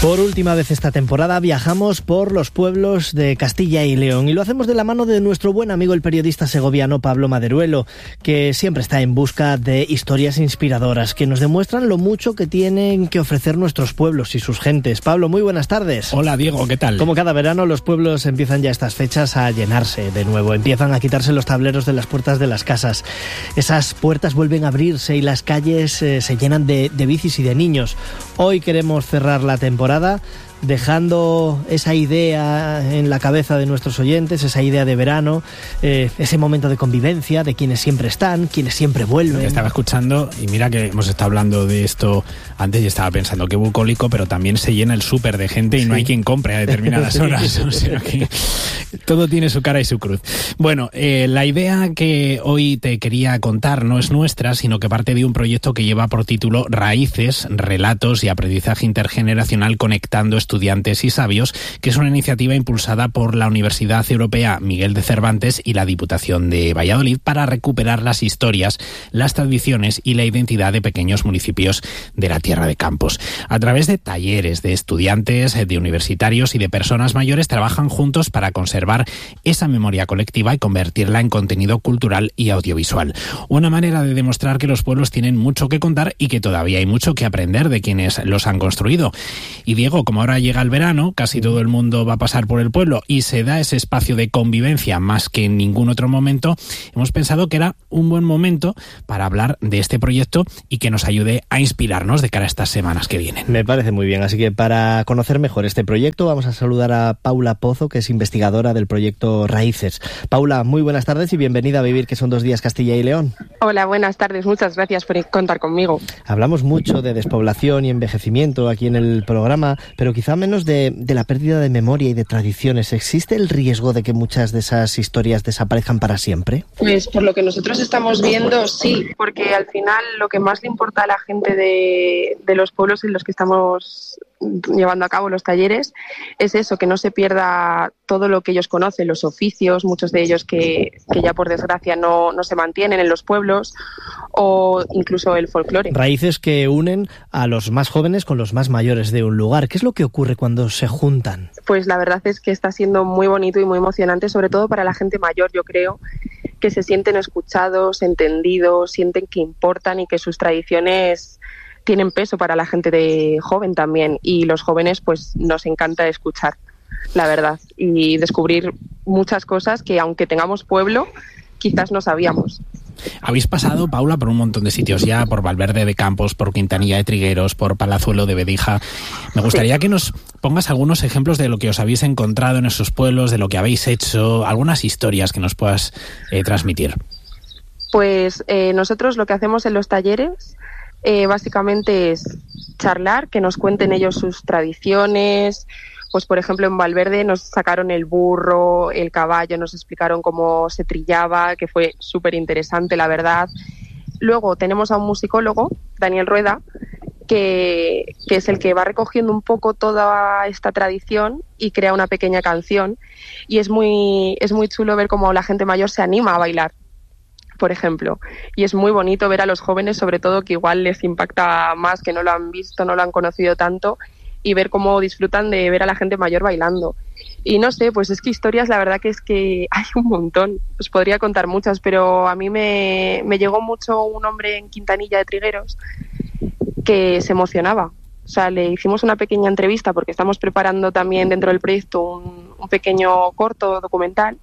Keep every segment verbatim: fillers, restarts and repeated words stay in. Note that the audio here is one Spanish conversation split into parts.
Por última vez esta temporada viajamos por los pueblos de Castilla y León y lo hacemos de la mano de nuestro buen amigo el periodista segoviano Pablo Maderuelo, que siempre está en busca de historias inspiradoras que nos demuestran lo mucho que tienen que ofrecer nuestros pueblos y sus gentes. Pablo, muy buenas tardes. Hola Diego, ¿qué tal? Como cada verano, los pueblos empiezan ya estas fechas a llenarse de nuevo, empiezan a quitarse los tableros de las puertas de las casas. Esas puertas vuelven a abrirse y las calles eh, se llenan de, de bicis y de niños. Hoy queremos cerrar la temporada dejando esa idea en la cabeza de nuestros oyentes, esa idea de verano, eh, ese momento de convivencia, de quienes siempre están, quienes siempre vuelven. Estaba escuchando y mira que hemos estado hablando de esto antes y estaba pensando que bucólico, pero también se llena el súper de gente y no sí. hay quien compre a determinadas horas. O sea que todo tiene su cara y su cruz. Bueno, eh, la idea que hoy te quería contar no es nuestra, sino que parte de un proyecto que lleva por título Raíces, Relatos y Aprendizaje Intergeneracional conectando estudiantes y sabios, que es una iniciativa impulsada por la Universidad Europea Miguel de Cervantes y la Diputación de Valladolid para recuperar las historias, las tradiciones y la identidad de pequeños municipios de la Tierra de Campos. A través de talleres de estudiantes, de universitarios y de personas mayores trabajan juntos para conservar esa memoria colectiva y convertirla en contenido cultural y audiovisual. Una manera de demostrar que los pueblos tienen mucho que contar y que todavía hay mucho que aprender de quienes los han construido. Y Diego, como ahora llega el verano, casi todo el mundo va a pasar por el pueblo y se da ese espacio de convivencia más que en ningún otro momento, hemos pensado que era un buen momento para hablar de este proyecto y que nos ayude a inspirarnos de cara a estas semanas que vienen. Me parece muy bien, así que para conocer mejor este proyecto vamos a saludar a Paula Pozo, que es investigadora del proyecto Raíces. Paula, muy buenas tardes y bienvenida a Vivir, que son dos días Castilla y León. Hola, buenas tardes, muchas gracias por contar conmigo. Hablamos mucho de despoblación y envejecimiento aquí en el programa, pero quizá menos de, de la pérdida de memoria y de tradiciones. ¿Existe el riesgo de que muchas de esas historias desaparezcan para siempre? Pues por lo que nosotros estamos viendo, sí, porque al final lo que más le importa a la gente de, de los pueblos en los que estamos llevando a cabo los talleres es eso, que no se pierda todo lo que ellos conocen, los oficios, muchos de ellos que, que ya por desgracia no, no se mantienen en los pueblos, o incluso el folclore. Raíces que unen a los más jóvenes con los más mayores de un lugar. ¿Qué es lo que ocurre cuando se juntan? Pues la verdad es que está siendo muy bonito y muy emocionante, sobre todo para la gente mayor, yo creo, que se sienten escuchados, entendidos, sienten que importan y que sus tradiciones tienen peso para la gente de joven también, y los jóvenes pues nos encanta escuchar, la verdad, y descubrir muchas cosas que aunque tengamos pueblo, quizás no sabíamos. Habéis pasado, Paula, por un montón de sitios ya, por Valverde de Campos, por Quintanilla de Trigueros, por Palazuelo de Bedija. Me gustaría sí. que nos pongas algunos ejemplos de lo que os habéis encontrado en esos pueblos, de lo que habéis hecho, algunas historias que nos puedas eh, transmitir. Pues eh, nosotros lo que hacemos en los talleres eh, básicamente es charlar, que nos cuenten ellos sus tradiciones. Pues por ejemplo en Valverde nos sacaron el burro, el caballo, nos explicaron cómo se trillaba, que fue súper interesante, la verdad. Luego tenemos a un musicólogo, Daniel Rueda, que, que es el que va recogiendo un poco toda esta tradición y crea una pequeña canción. Y es muy, es muy chulo ver cómo la gente mayor se anima a bailar, por ejemplo. Y es muy bonito ver a los jóvenes, sobre todo, que igual les impacta más, que no lo han visto, no lo han conocido tanto, y ver cómo disfrutan de ver a la gente mayor bailando. Y no sé, pues es que historias, la verdad que es que hay un montón. Os podría contar muchas, pero a mí me, me llegó mucho un hombre en Quintanilla de Trigueros que se emocionaba. O sea, le hicimos una pequeña entrevista porque estamos preparando también dentro del proyecto un, un pequeño corto documental,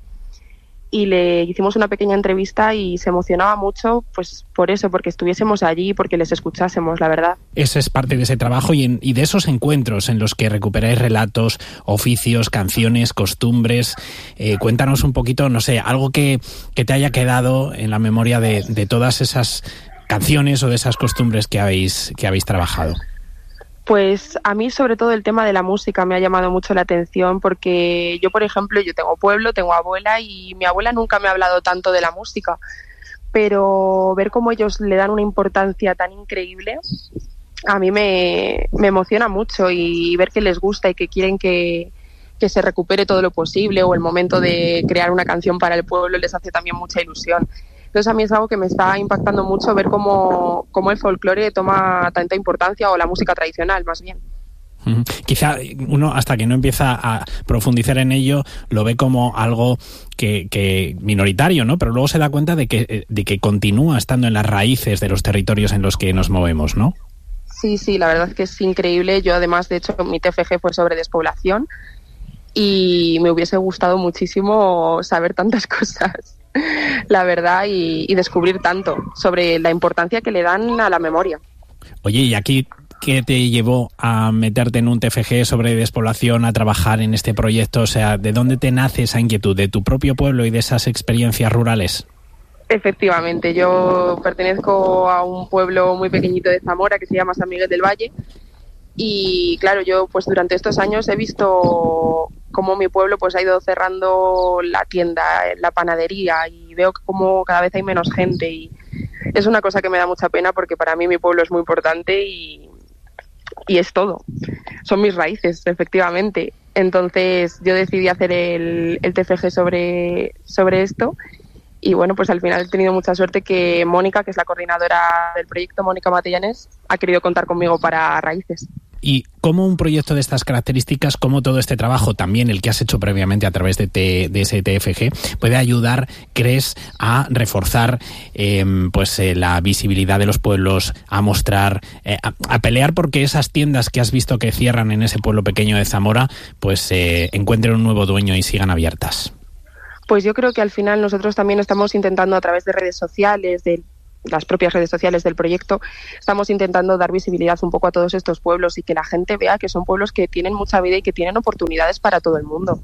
y le hicimos una pequeña entrevista y se emocionaba mucho, pues por eso, porque estuviésemos allí, porque les escuchásemos, la verdad. Esa es parte de ese trabajo y, en, y de esos encuentros en los que recuperáis relatos, oficios, canciones, costumbres. Eh, cuéntanos un poquito, no sé, algo que, que te haya quedado en la memoria de, de todas esas canciones o de esas costumbres que habéis, que habéis trabajado. Pues a mí sobre todo el tema de la música me ha llamado mucho la atención, porque yo, por ejemplo, yo tengo pueblo, tengo abuela, y mi abuela nunca me ha hablado tanto de la música, pero ver cómo ellos le dan una importancia tan increíble a mí me, me emociona mucho, y ver que les gusta y que quieren que, que se recupere todo lo posible, o el momento de crear una canción para el pueblo les hace también mucha ilusión. Entonces a mí es algo que me está impactando mucho, ver cómo, cómo el folclore toma tanta importancia, o la música tradicional más bien. Uh-huh. Quizá uno, hasta que no empieza a profundizar en ello, lo ve como algo que, que minoritario, ¿no? Pero luego se da cuenta de que, de que continúa estando en las raíces de los territorios en los que nos movemos, ¿no? Sí, sí, la verdad es que es increíble. Yo, además, de hecho, mi T F G fue sobre despoblación y me hubiese gustado muchísimo saber tantas cosas, la verdad, y, y descubrir tanto sobre la importancia que le dan a la memoria. Oye, y aquí, ¿qué te llevó a meterte en un T F G sobre despoblación, a trabajar en este proyecto? O sea, ¿de dónde te nace esa inquietud? ¿De tu propio pueblo y de esas experiencias rurales? Efectivamente, yo pertenezco a un pueblo muy pequeñito de Zamora que se llama San Miguel del Valle y claro, yo pues durante estos años he visto cómo mi pueblo pues ha ido cerrando la tienda, la panadería y veo cómo cada vez hay menos gente y es una cosa que me da mucha pena porque para mí mi pueblo es muy importante y, y es todo, son mis raíces, efectivamente. Entonces yo decidí hacer el, el T F G sobre, sobre esto. Y bueno, pues al final he tenido mucha suerte que Mónica, que es la coordinadora del proyecto, Mónica Matellanes, ha querido contar conmigo para Raíces. ¿Y cómo un proyecto de estas características, cómo todo este trabajo, también el que has hecho previamente a través de, T, de ese T F G, puede ayudar, crees, a reforzar eh, pues eh, la visibilidad de los pueblos, a mostrar, eh, a, a pelear porque esas tiendas que has visto que cierran en ese pueblo pequeño de Zamora, pues eh, encuentren un nuevo dueño y sigan abiertas? Pues yo creo que al final nosotros también estamos intentando a través de redes sociales, de las propias redes sociales del proyecto, estamos intentando dar visibilidad un poco a todos estos pueblos y que la gente vea que son pueblos que tienen mucha vida y que tienen oportunidades para todo el mundo.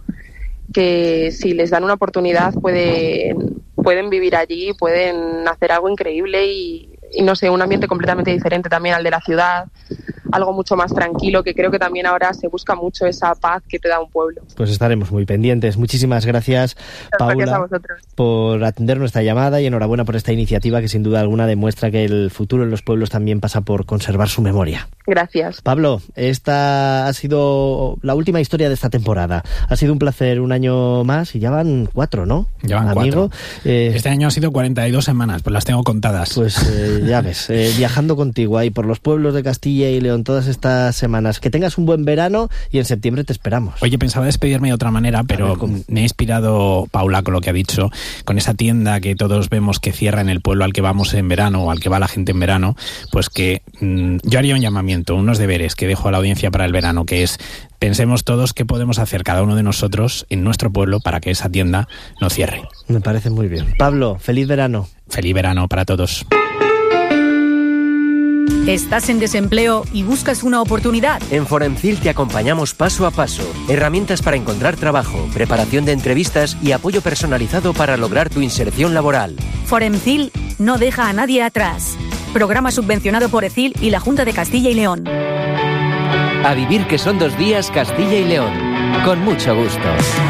Que si les dan una oportunidad pueden, pueden vivir allí, pueden hacer algo increíble y, y no sé, un ambiente completamente diferente también al de la ciudad, algo mucho más tranquilo, que creo que también ahora se busca mucho esa paz que te da un pueblo. Pues estaremos muy pendientes. Muchísimas gracias, Muchas Paula, gracias a vosotros por atender nuestra llamada y enhorabuena por esta iniciativa que sin duda alguna demuestra que el futuro en los pueblos también pasa por conservar su memoria. Gracias. Pablo, esta ha sido la última historia de esta temporada. Ha sido un placer un año más y ya van cuatro, ¿no? Ya van Amigo, cuatro. Eh, este año ha sido cuarenta y dos semanas, pues las tengo contadas. Pues eh, ya ves, eh, viajando contigo ahí por los pueblos de Castilla y León todas estas semanas. Que tengas un buen verano y en septiembre te esperamos. Oye, pensaba despedirme de otra manera, pero ver, me ha inspirado Paula con lo que ha dicho, con esa tienda que todos vemos que cierra en el pueblo al que vamos en verano o al que va la gente en verano, pues que mmm, yo haría un llamamiento, unos deberes que dejo a la audiencia para el verano, que es: pensemos todos qué podemos hacer cada uno de nosotros en nuestro pueblo para que esa tienda no cierre. Me parece muy bien. Pablo, feliz verano. Feliz verano para todos. ¿Estás en desempleo y buscas una oportunidad? En Foremcil te acompañamos paso a paso. Herramientas para encontrar trabajo, preparación de entrevistas y apoyo personalizado para lograr tu inserción laboral. Foremcil no deja a nadie atrás. Programa subvencionado por E C I L y la Junta de Castilla y León. A vivir que son dos días Castilla y León. Con mucho gusto.